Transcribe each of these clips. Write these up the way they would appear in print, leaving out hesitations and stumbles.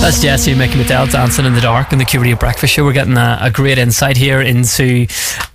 That's Jesse and Mickey Liddell dancing in the dark in the Q Radio Breakfast Show. We're getting a great insight here into,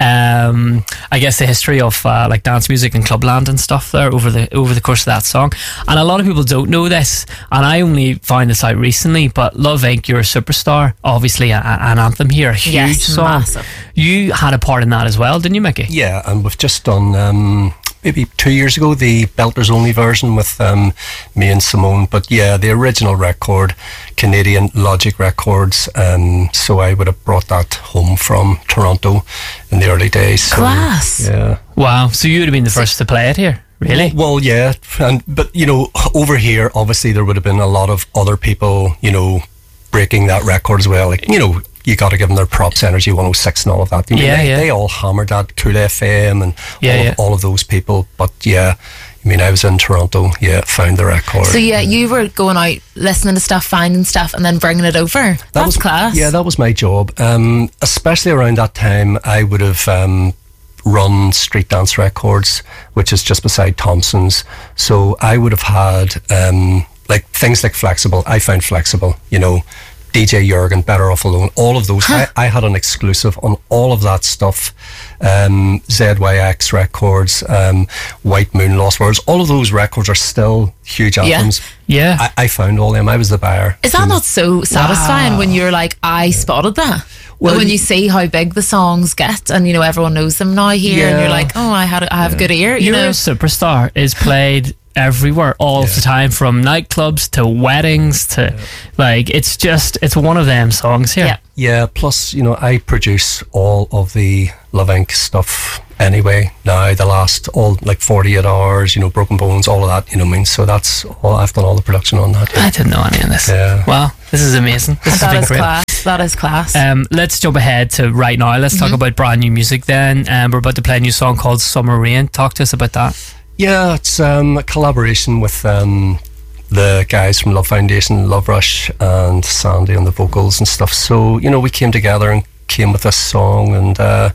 I guess, the history of like dance music and clubland and stuff there over the course of that song. And a lot of people don't know this, and I only found this out recently. But Love Inc., You're a Superstar, obviously an anthem here, a huge song. Massive. You had a part in that as well, didn't you, Mickey? Yeah, and we've just done maybe 2 years ago the Belters Only version with me and Simone. But yeah, the original record, Canadian Logic Records, so I would have brought that home from Toronto in the early days. So, class. Yeah. Wow, so you would have been the first to play it here? Really? Well, yeah, but you know, over here, obviously there would have been a lot of other people, you know, breaking that record as well. Like, you know, you got to give them their props, Energy 106 and all of that. I mean, they all hammered that, Cool FM and all of those people. But yeah, I mean, I was in Toronto, found the record. So yeah, you were going out, listening to stuff, finding stuff, and then bringing it over. That was class. Yeah, that was my job. Especially around that time, I would have run Street Dance Records, which is just beside Thompson's. So I would have had like things like Flexible. I found Flexible, you know, DJ Jurgen, Better Off Alone, all of those. I had an exclusive on all of that stuff. ZYX Records, White Moon, Lost Worlds, all of those records are still huge anthems. Yeah. I found all them. I was the buyer. Is that not so satisfying when you're like, I spotted that? Well, when you see how big the songs get, and you know everyone knows them now here, and you're like, oh, I have a good ear. You know, a Superstar is played everywhere all the time, from nightclubs to weddings to like it's one of them songs here. Yeah, plus, you know, I produce all of the Love Inc. stuff anyway now, the last all like 48 Hours, you know, Broken Bones, all of that, you know what I mean? So that's all, I've done all the production on that. I didn't know any of this. Wow, this is amazing. This has been great. Class. That is class. Let's jump ahead to right now. Let's talk about brand new music then. We're about to play a new song called Summer Rain. Talk to us about that. Yeah, it's a collaboration with the guys from Love Foundation, Love Rush, and Sandy on the vocals and stuff. So, you know, we came together and came with this song, and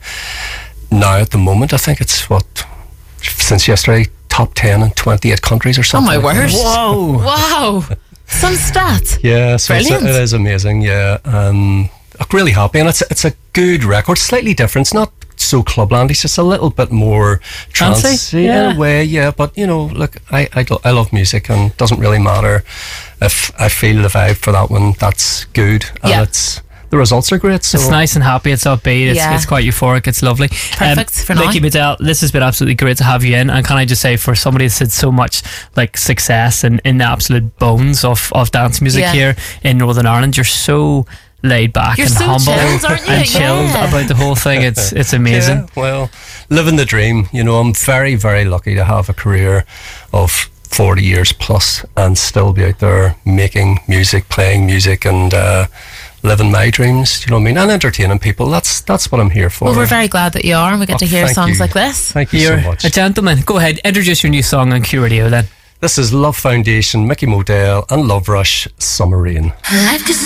now at the moment, I think it's since yesterday, top 10 in 28 countries or something. Oh my word. Whoa. Wow. Some stats. Yeah, so it is amazing, yeah. I'm really happy, and it's a good record, slightly different. It's not so clubland, it's just a little bit more trancey in a way, but you know, look, I love music, and it doesn't really matter if I feel the vibe for that one, that's good, and the results are great. So it's nice and happy, it's upbeat, it's quite euphoric, it's lovely. Perfect for now. Mickey Liddell, this has been absolutely great to have you in, and can I just say, for somebody that's had so much like success in the absolute bones of dance music here in Northern Ireland, you're so laid back and humble and chilled about the whole thing. It's amazing. Yeah, well, living the dream, you know. I'm very, very lucky to have a career of 40 years plus and still be out there making music, playing music, and living my dreams, you know what I mean, and entertaining people. That's what I'm here for. Well, we're very glad that you are, and we get to hear songs like this. Thank you so much. A gentleman. Go ahead, introduce your new song on Q Radio then. This is Love Foundation, Mickey Modell and Love Rush, Summer Rain. Life